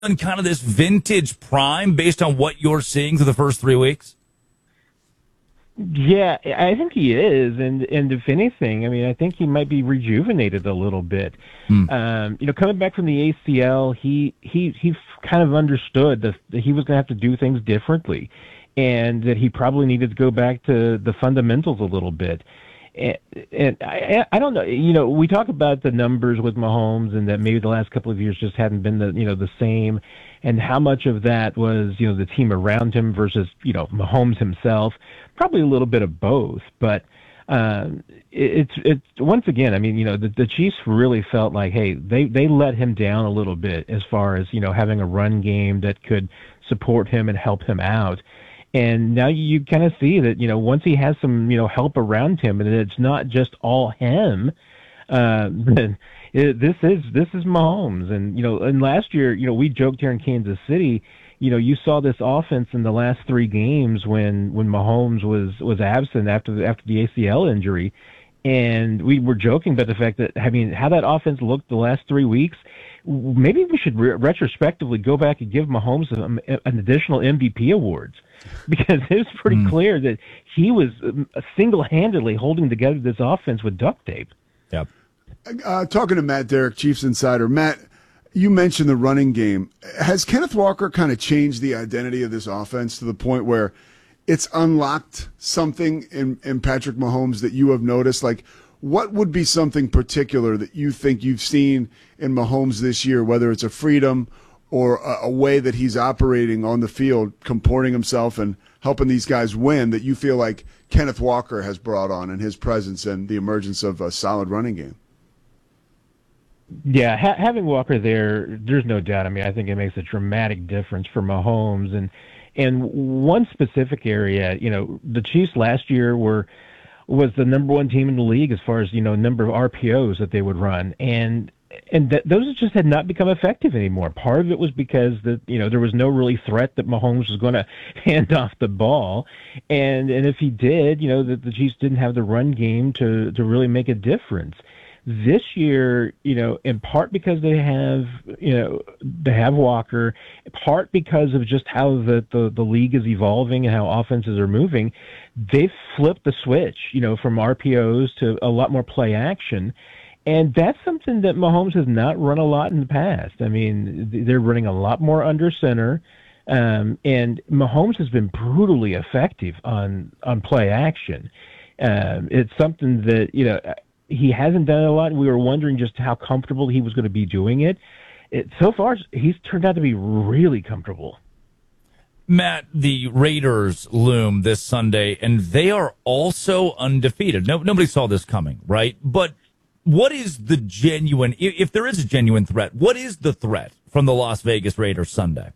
in kind of this vintage prime based on what you're seeing through the first 3 weeks? Yeah, I think he is, and if anything, I mean, I think he might be rejuvenated a little bit. Coming back from the ACL, he kind of understood that he was going to have to do things differently, and that he probably needed to go back to the fundamentals a little bit. And I don't know. We talk about the numbers with Mahomes, and that maybe the last couple of years just hadn't been the same, and how much of that was the team around him versus Mahomes himself. Probably a little bit of both, but it's once again. I mean, the Chiefs really felt like, hey, they let him down a little bit as far as having a run game that could support him and help him out. And now you kind of see that, once he has some, help around him, and it's not just all him, then this is Mahomes. And last year, we joked here in Kansas City, you saw this offense in the last 3 games when Mahomes was absent after the ACL injury. And we were joking about the fact that, I mean, how that offense looked the last 3 weeks. Maybe we should retrospectively go back and give Mahomes an additional MVP awards, because it was pretty clear that he was single-handedly holding together this offense with duct tape. Yep. Talking to Matt Derrick, Chiefs Insider. Matt, you mentioned the running game. Has Kenneth Walker kind of changed the identity of this offense to the point where it's unlocked something in Patrick Mahomes that you have noticed? Like, what would be something particular that you think you've seen in Mahomes this year, whether it's a freedom or a way that he's operating on the field, comporting himself and helping these guys win, that you feel like Kenneth Walker has brought on in his presence and the emergence of a solid running game? Yeah, having Walker there's no doubt. I mean, I think it makes a dramatic difference for Mahomes. And one specific area, the Chiefs last year was the number 1 team in the league as far as, number of RPOs that they would run. And those just had not become effective anymore. Part of it was because there was no really threat that Mahomes was going to hand off the ball. And if he did, the Chiefs didn't have the run game to really make a difference. This year, in part because they have Walker, in part because of just how the league is evolving and how offenses are moving, they've flipped the switch, from RPOs to a lot more play action. And that's something that Mahomes has not run a lot in the past. I mean, they're running a lot more under center. And Mahomes has been brutally effective on play action. It's something that, he hasn't done it a lot. We were wondering just how comfortable he was going to be doing it. So far, he's turned out to be really comfortable. Matt, the Raiders loom this Sunday, and they are also undefeated. Nobody saw this coming, right? But what is the genuine, if there is a genuine threat, what is the threat from the Las Vegas Raiders Sunday?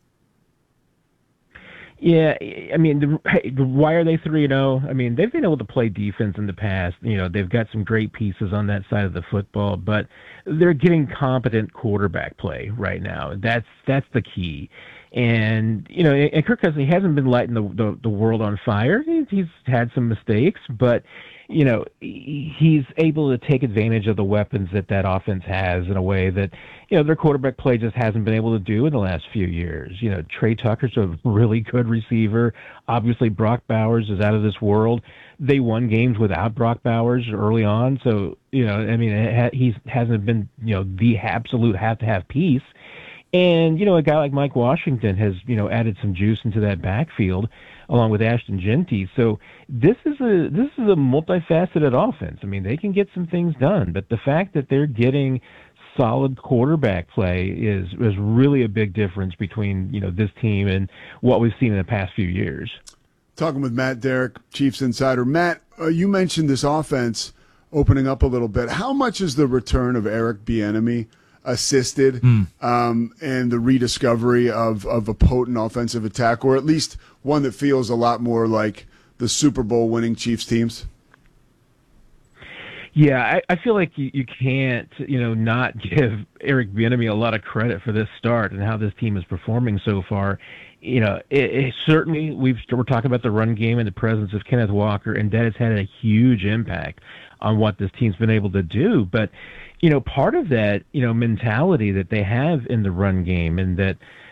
Yeah, I mean, why are they 3-0? I mean, they've been able to play defense in the past. They've got some great pieces on that side of the football, but they're getting competent quarterback play right now. That's the key. And, and Kirk Cousins, he hasn't been lighting the world on fire. He's had some mistakes, but, he's able to take advantage of the weapons that offense has in a way that, their quarterback play just hasn't been able to do in the last few years. Trey Tucker's a really good receiver. Obviously, Brock Bowers is out of this world. They won games without Brock Bowers early on. So, I mean, he hasn't been, the absolute have-to-have piece. And, a guy like Mike Washington has, added some juice into that backfield along with Ashton Genty. So this is a multifaceted offense. I mean, they can get some things done, but the fact that they're getting solid quarterback play is really a big difference between, this team and what we've seen in the past few years. Talking with Matt Derrick, Chiefs Insider. Matt, you mentioned this offense opening up a little bit. How much is the return of Eric Bieniemy assisted and the rediscovery of a potent offensive attack, or at least one that feels a lot more like the Super Bowl winning Chiefs teams? Yeah, I feel like you can't, not give Eric Bieniemy a lot of credit for this start and how this team is performing so far. Certainly we're talking about the run game and the presence of Kenneth Walker, and that has had a huge impact on what this team's been able to do. But, part of that, mentality that they have in the run game, and that,